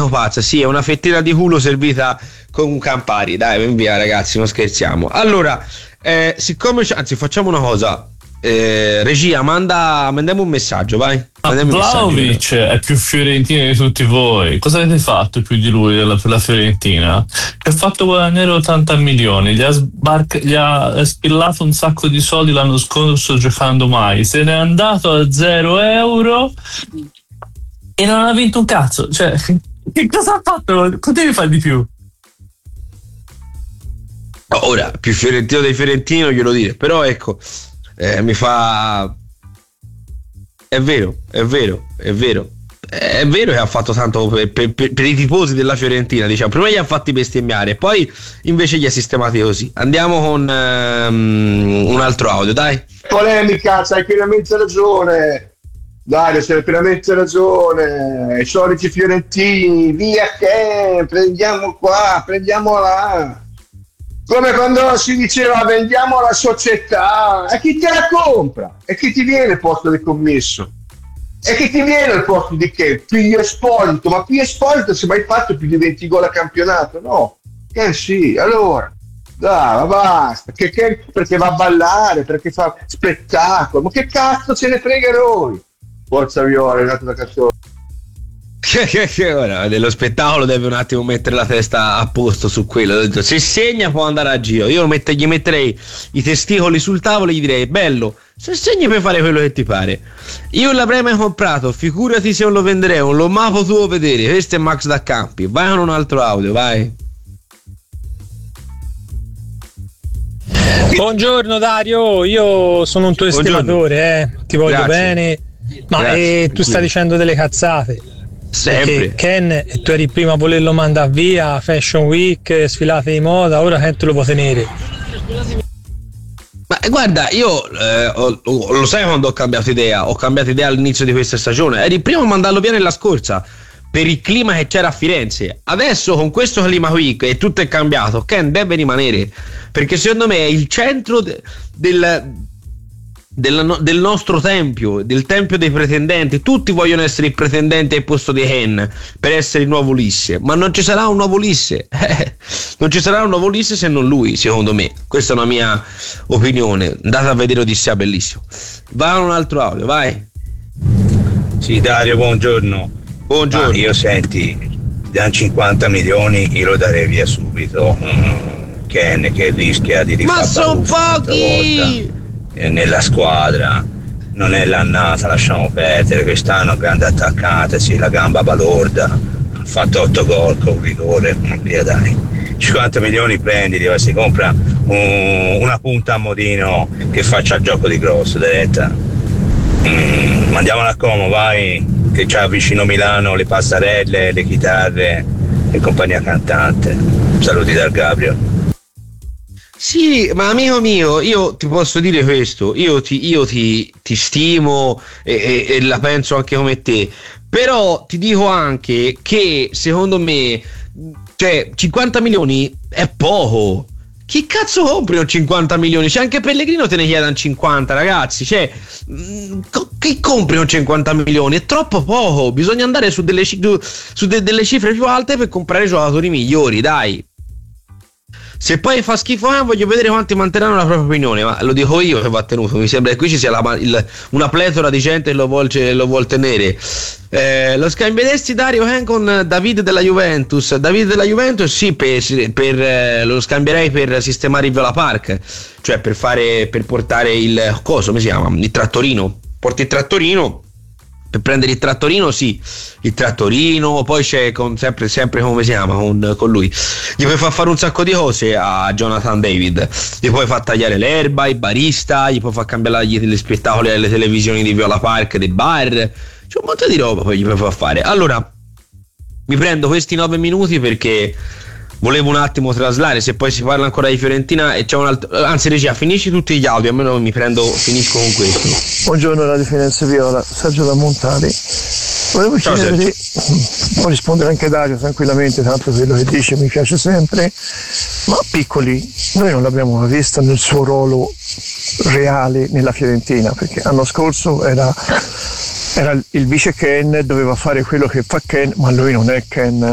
dico pazza, sì, è una fettina di culo servita con un Campari, dai, via ragazzi, non scherziamo. Allora, siccome anzi facciamo una cosa, regia, mandiamo un messaggio, vai. Vlahovic è più fiorentino di tutti voi. Cosa avete fatto più di lui per la Fiorentina? Che ha fatto guadagnare 80 milioni, gli ha spillato un sacco di soldi l'anno scorso giocando mai, se n'è andato a 0 euro e non ha vinto un cazzo. Cioè, che cosa ha fatto? Potevi fare di più. Ora, più fiorentino dei fiorentini non glielo dire, però ecco, mi fa... È vero che ha fatto tanto per i tifosi della Fiorentina, diciamo. Prima gli ha fatti bestemmiare, poi invece li ha sistemati così. Andiamo con un altro audio, dai. Polemica, c'hai pienamente ragione. Dario, c'hai pienamente ragione. I soliti fiorentini, via che prendiamo qua, prendiamo là. Come quando si diceva vendiamo la società, e chi te la compra? E chi ti viene il posto del commesso? E chi ti viene il posto di che? Piglio Esposito, ma Piglio Esposito si è mai fatto più di 20 gol a campionato? No, sì, allora, dai, ma basta, perché va a ballare, perché fa spettacolo, ma che cazzo ce ne frega noi? Forza Viola, è nato da canzone. Ora dello spettacolo deve un attimo mettere la testa a posto su quello. Se segna può andare a giro. Io gli metterei i testicoli sul tavolo e gli direi: bello, se segni puoi fare quello che ti pare. Io l'avrei mai comprato, figurati se non lo venderei, non l'ho mai potuto vedere. Questo è Max da Campi. Vai con un altro audio, vai. Buongiorno Dario, io sono un tuo estimatore, ti voglio bene, ma tu stai dicendo delle cazzate. Sempre. Perché Ken, tu eri prima a volerlo mandare via, Fashion Week, sfilate di moda, ora Ken te lo può tenere. Ma guarda, io lo sai quando ho cambiato idea? Ho cambiato idea all'inizio di questa stagione. Eri prima a mandarlo via nella scorsa per il clima che c'era a Firenze. Adesso con questo clima qui e tutto è cambiato, Ken deve rimanere, perché secondo me è il centro del nostro tempio, del tempio dei pretendenti. Tutti vogliono essere i pretendenti al posto di Ken per essere il nuovo Ulisse, ma non ci sarà un nuovo Ulisse. Non ci sarà un nuovo Ulisse se non lui, secondo me. Questa è una mia opinione. Andate a vedere Odissea, bellissimo. Vai un altro audio, vai. Sì, Dario, buongiorno. Buongiorno. Io senti, da 50 milioni io lo darei via subito. Ken che rischia di rifare. Ma sono pochi! Nella squadra non è l'annata, lasciamo perdere. Quest'anno grande attaccante, sì, la gamba balorda, ha fatto 8 gol con rigore, via dai. 50 milioni prendili, si compra una punta a modino che faccia il gioco di grosso, diretta. Mandiamola a Como, vai, che c'ha vicino Milano le passerelle, le chitarre e compagnia cantante. Saluti dal Gabriel. Sì, ma amico mio, io ti posso dire questo, io ti stimo e la penso anche come te, però ti dico anche che secondo me, cioè, 50 milioni è poco. Chi cazzo compri 50 milioni? Cioè, anche Pellegrino te ne chiedono 50, ragazzi. Cioè, chi compri 50 milioni? È troppo poco. Bisogna andare su delle cifre più alte per comprare giocatori migliori, dai. Se poi fa schifo, voglio vedere quanti manterranno la propria opinione, ma lo dico io che va tenuto. Mi sembra che qui ci sia una pletora di gente che lo vuol tenere. Lo scambieresti, Dario, con David della Juventus? David della Juventus sì, lo scambierei per sistemare il Viola Park, cioè per portare il coso, come si chiama? Il trattorino. Porti il trattorino. Per prendere il trattorino, sì, il trattorino, poi c'è sempre come si chiama con lui. Gli puoi far fare un sacco di cose a Jonathan David. Gli puoi far tagliare l'erba, il barista, gli puoi far cambiare gli spettacoli alle televisioni di Viola Park, dei bar. C'è un monte di roba poi gli puoi far fare. Allora, mi prendo questi 9 minuti perché volevo un attimo traslare. Se poi si parla ancora di Fiorentina e c'è un altro, anzi regia, finisci tutti gli audio, almeno finisco con questo. Buongiorno Radio Firenze Viola, Sergio da Montali. Volevo chiedere, può rispondere anche Dario tranquillamente, tanto quello che dice mi piace sempre, ma Piccoli noi non l'abbiamo mai visto nel suo ruolo reale nella Fiorentina, perché l'anno scorso era il vice Ken, doveva fare quello che fa Ken, ma lui non è Ken.